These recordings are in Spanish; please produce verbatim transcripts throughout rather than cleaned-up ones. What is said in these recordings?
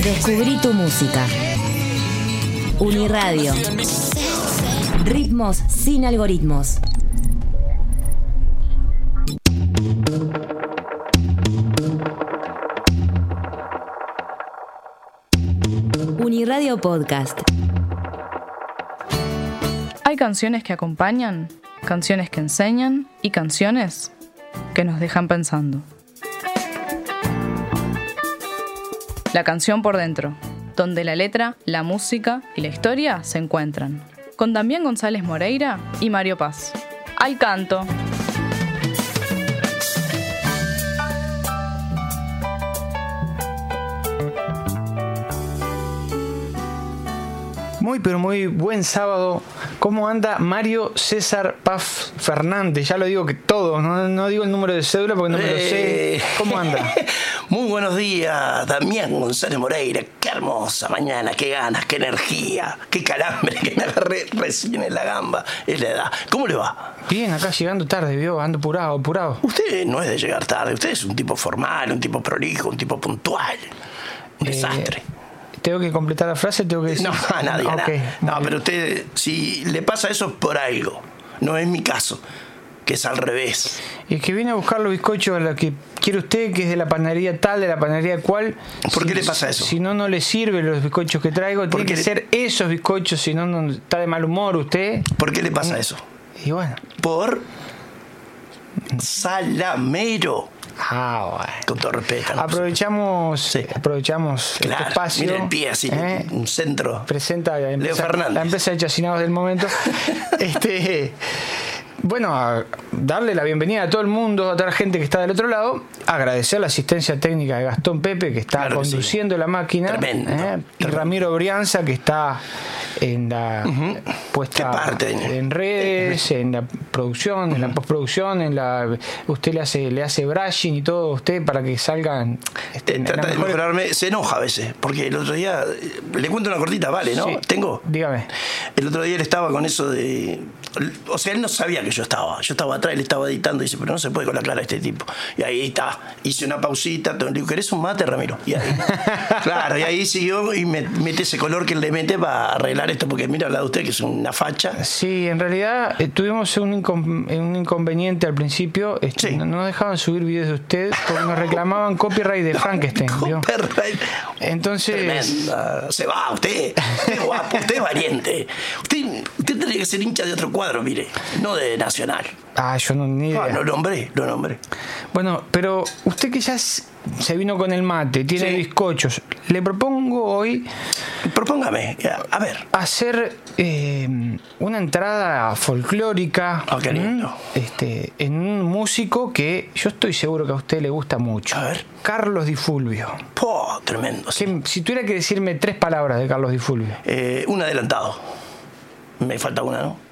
Descubrí tu música. Uniradio. Ritmos sin algoritmos. Uniradio Podcast. Hay canciones que acompañan, canciones que enseñan y canciones que nos dejan pensando. La canción por dentro, donde la letra, la música y la historia se encuentran. Con Damián González Moreira y Mario Paz. Al canto. Muy, pero muy buen sábado. ¿Cómo anda Mario César Paz Fernández? Ya lo digo que todo, no, no digo el número de cédula porque no me lo sé. Eh, ¿Cómo anda? Muy buenos días, Damián González Moreira. Qué hermosa mañana, qué ganas, qué energía, qué calambre que me agarré recién en la gamba. Es la edad. ¿Cómo le va? Bien, acá llegando tarde, vio, ando apurado, apurado. Usted no es de llegar tarde, usted es un tipo formal, un tipo prolijo, un tipo puntual. Un Eh, desastre. ¿Tengo que completar la frase? ¿Tengo que decir? No, a nadie, a Okay, nada. No, pero usted, si le pasa eso es por algo. No es mi caso, que es al revés. Y es que viene a buscar los bizcochos a los que quiere usted, que es de la panadería tal, de la panadería cual. ¿Por si, qué le pasa eso? Si no, no le sirven los bizcochos que traigo. Tiene que le... ser esos bizcochos, si no, no está de mal humor usted. ¿Por qué le pasa eso? Y bueno. Por salamero. Ah, bueno. Con todo respeto. ¿no? Aprovechamos, Sí. aprovechamos Claro, este espacio. mira el pie así, ¿eh? un centro. Presenta la empresa, Leo Fernández. la empresa de chacinados del momento. este, bueno, a darle la bienvenida a todo el mundo, a toda la gente que está del otro lado. Agradecer la asistencia técnica de Gastón Pepe, que está Claro que conduciendo sí. la máquina. Tremendo, ¿eh? Y tremendo. Ramiro Brianza, que está en la Uh-huh. puesta ¿Qué parte? en redes, en la producción, uh-huh. en la postproducción, en la usted le hace le hace brushing y todo a usted para que salgan este, Eh, en trata la de mejor- mejorarme, se enoja a veces, porque el otro día, eh, le cuento una cortita, vale, ¿no? Sí. ¿Tengo? Dígame. El otro día él estaba con eso de... O sea, él no sabía que yo estaba. Yo estaba atrás, él estaba editando y dice, pero no se puede con la cara de este tipo. Y ahí está, hice una pausita, le digo, ¿querés un mate, Ramiro? Y ahí, claro, y ahí siguió y me mete ese color que él le mete para arreglar esto, porque mira al lado de usted que es una facha. Sí, en realidad eh, tuvimos un, incon- un inconveniente al principio. Este, Sí. no, no dejaban subir videos de usted porque nos reclamaban copyright de Frankenstein. ¿vio? Copyright. Entonces, Tremenda. Se va, usted. Usted es guapo, usted es valiente. Usted, usted tendría que ser hincha de otro cuadro, mire, no de Nacional. ah, yo no ni idea. Ah, lo nombré, lo nombré. Bueno, pero usted que ya s- se vino con el mate, tiene Sí. bizcochos, le propongo hoy Propóngame, a ver. hacer eh, una entrada folclórica Ah, qué lindo. ¿m? este, en un músico que yo estoy seguro que a usted le gusta mucho. A ver. Carlos Di Fulvio. Po, tremendo. sí. Que, si tuviera que decirme tres palabras de Carlos Di Fulvio. Eh, un adelantado. Me falta una, ¿no?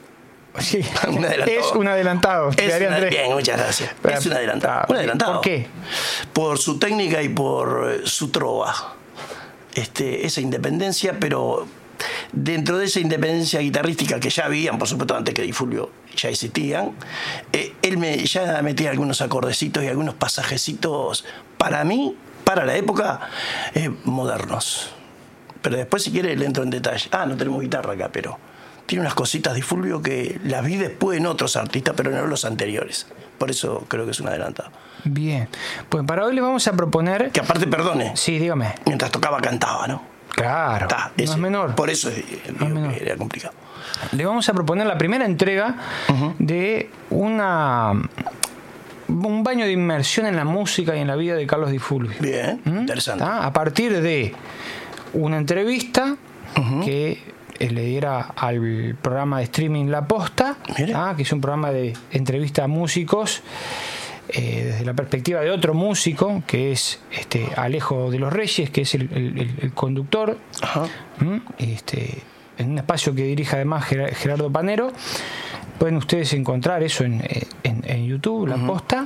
Sí, Un adelantado. es un adelantado. Es Quedarían una- tres. bien, muchas gracias. Pero- Es un adelantado. ah, Un adelantado. ¿por qué? Por su técnica y por eh, su trova. Este, esa independencia, pero dentro de esa independencia guitarrística que ya habían, por supuesto, antes que Di Fulvio ya existían, eh, él me, ya metía algunos acordecitos y algunos pasajecitos, para mí, para la época, eh, modernos. Pero después, si quiere, le entro en detalle. Ah, no tenemos guitarra acá, pero tiene unas cositas Di Fulvio que las vi después en otros artistas, pero no en los anteriores. Por eso creo que es un adelantado. Bien. Pues para hoy le vamos a proponer. Que aparte, perdone, Sí, dígame. mientras tocaba cantaba, ¿no? Claro. Está, no ese. es menor. Por eso es, No es menor. era complicado. Le vamos a proponer la primera entrega Ujú. de una un baño de inmersión en la música y en la vida de Carlos Di Fulvio. Bien, ¿Mm? interesante. ¿Tá? A partir de una entrevista Ujú. que eh, le diera al programa de streaming La Posta, Mire. ¿tá? Que es un programa de entrevista a músicos eh, desde la perspectiva de otro músico, que es este Alejo de los Reyes, que es el, el- el- el conductor. Ajá. ¿Mm? Este, en un espacio que dirige además Ger- Gerardo Panero. Pueden ustedes encontrar eso en, en, en YouTube, La Uh-huh. Posta.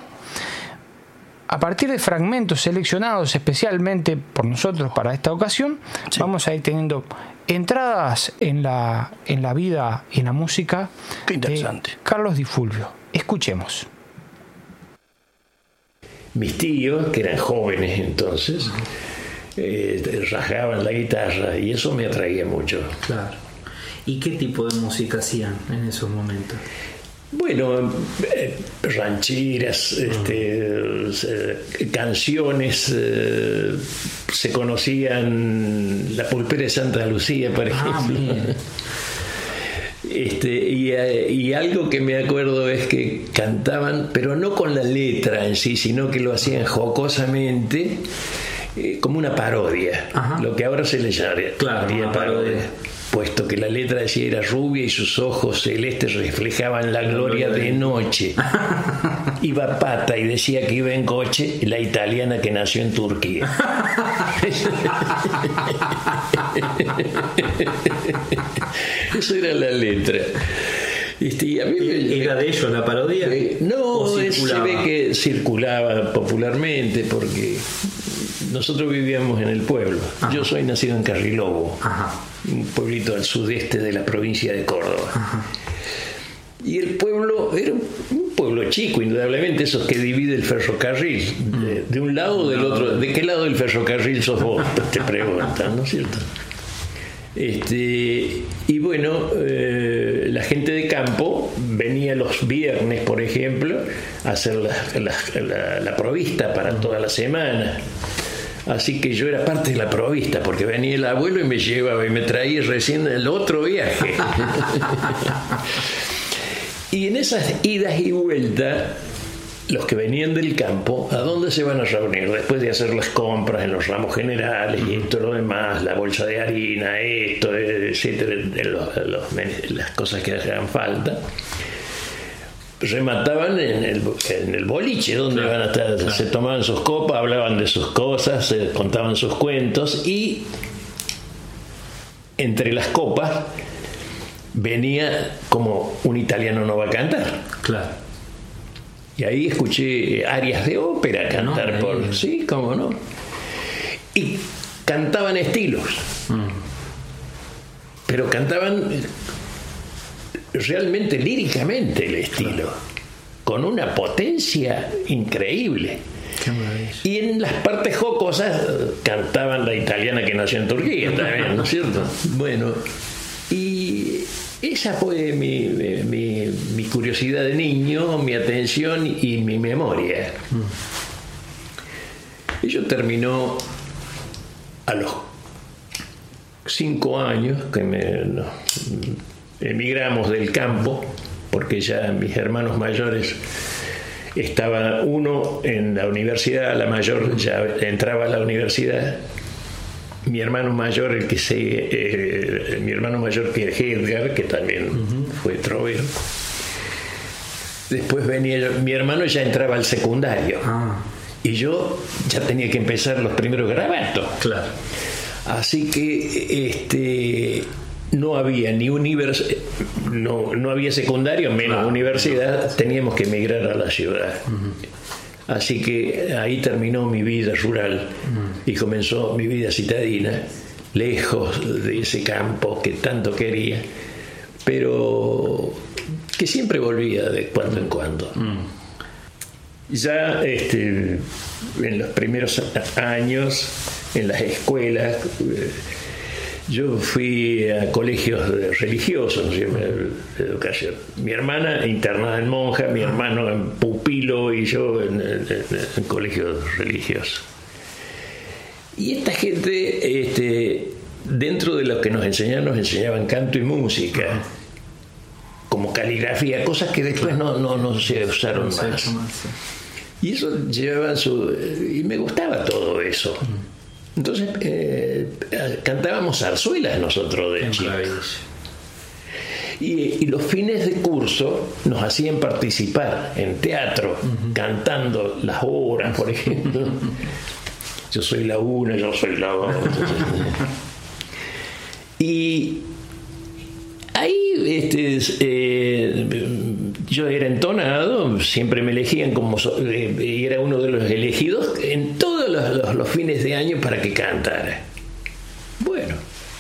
A partir de fragmentos seleccionados especialmente por nosotros para esta ocasión, Sí. vamos a ir teniendo entradas en la, en la vida y en la música Qué interesante. de Carlos Di Fulvio. Escuchemos. Mis tíos, que eran jóvenes entonces, eh, rasgaban la guitarra y eso me atraía mucho. Claro. ¿Y qué tipo de música hacían en esos momentos? Bueno, eh, rancheras, este, eh, canciones, eh, se conocían La Pulpera de Santa Lucía, por ejemplo. Ah, este, y, y algo que me acuerdo es que cantaban, pero no con la letra en sí, sino que lo hacían jocosamente, eh, como una parodia. Ajá. Lo que ahora se le llamaría claro, parodia. parodia. Puesto que la letra decía era rubia y sus ojos celestes reflejaban la gloria de noche. Iba pata y decía que iba en coche, la italiana que nació en Turquía. Eso era la letra. Este, y a mí me, ¿Era de ellos la parodia? Eh, no, se ve que circulaba popularmente porque nosotros vivíamos en el pueblo. Ajá. Yo soy nacido en Carrilobo, Ajá. un pueblito al sudeste de la provincia de Córdoba. Ajá. Y el pueblo era un pueblo chico, indudablemente, esos que divide el ferrocarril. De, de un lado o del otro. ¿De qué lado del ferrocarril sos vos? Te preguntan, ¿no es cierto? Este, y bueno, eh, la gente de campo venía los viernes, por ejemplo, a hacer la, la, la, la provista para toda la semana. Así que yo era parte de la provista, porque venía el abuelo y me llevaba y me traía recién el otro viaje. Y en esas idas y vueltas, los que venían del campo, ¿a dónde se van a reunir? Después de hacer las compras en los ramos generales y esto lo demás, la bolsa de harina, esto, etcétera, los, los, las cosas que hagan falta, remataban en el, en el boliche, donde claro, van a estar, claro. Se tomaban sus copas, hablaban de sus cosas, se contaban sus cuentos y entre las copas venía como un italiano no va a cantar. Claro. Y ahí escuché arias de ópera cantar, no, por no. Sí, cómo no. Y cantaban estilos. Mm. Pero cantaban realmente líricamente el estilo, claro. Con una potencia increíble. Qué maravilla. Y en las partes jocosas cantaban la italiana que nació en Turquía también, ¿no es cierto? Bueno, y esa fue mi, mi, mi curiosidad de niño, mi atención y mi memoria. Mm. Ello terminó a los cinco años que me, no, emigramos del campo, porque ya mis hermanos mayores estaban, uno en la universidad, la mayor ya entraba a la universidad. Mi hermano mayor, el que se, eh, mi hermano mayor que es Edgar, que también uh-huh. fue trovero. Después venía yo, mi hermano ya entraba al secundario ah. y yo ya tenía que empezar los primeros garabatos. Claro. Así que este no había ni univers, no, no había secundario, menos claro. universidad, teníamos que emigrar a la ciudad. Uh-huh. Así que ahí terminó mi vida rural mm. y comenzó mi vida citadina, lejos de ese campo que tanto quería, pero que siempre volvía de cuando en cuando. Mm. Ya este, en los primeros años, en las escuelas, yo fui a colegios religiosos de educación. Mi hermana internada en monja, mi hermano en pupilo y yo en, en, en colegios religiosos. Y esta gente, este, dentro de lo que nos enseñaban, nos enseñaban canto y música, como caligrafía, cosas que después no, no, no se usaron más. Y eso llevaban su... y me gustaba todo eso. Entonces eh, cantábamos zarzuelas nosotros de chicos. Y, y los fines de curso nos hacían participar en teatro, uh-huh. cantando las obras, por ejemplo. Yo soy la una, yo soy la otra. Y ahí este, eh, yo era entonado, siempre me elegían como eh, y era uno de los elegidos en todos los, los, los fines de año para que cantara. Bueno,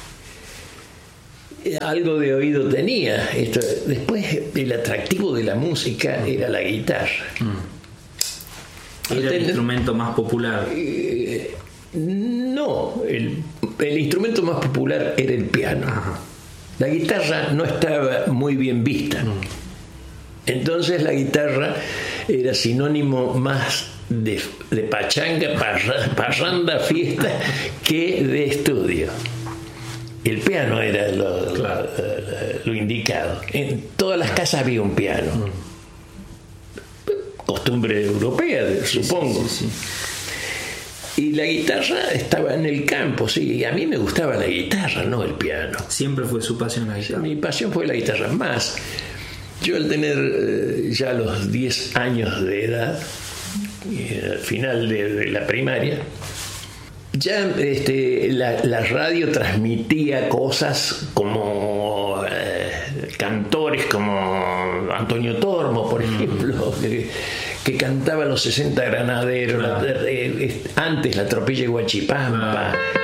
algo de oído tenía. Esto, después el atractivo de la música era la guitarra. Mm. Era el instrumento más popular. Eh, No, el, el instrumento más popular era el piano. Ajá. La guitarra no estaba muy bien vista. Mm. Entonces la guitarra era sinónimo más de, de pachanga, parra, parranda, fiesta, que de estudio. El piano era lo, claro. lo, lo indicado. En todas las casas había un piano. Costumbre europea, supongo. Sí, sí, sí. Y la guitarra estaba en el campo, sí. Y a mí me gustaba la guitarra, no el piano. Siempre fue su pasión la guitarra. Mi pasión fue la guitarra. Más, yo al tener eh, ya los diez años de edad, al final de, de la primaria, ya este, la, la radio transmitía cosas como eh, cantores como Antonio Tormo, por ejemplo, que, que cantaba Los sesenta Granaderos, claro. la, eh, antes La Tropilla de Huachipampa. Claro.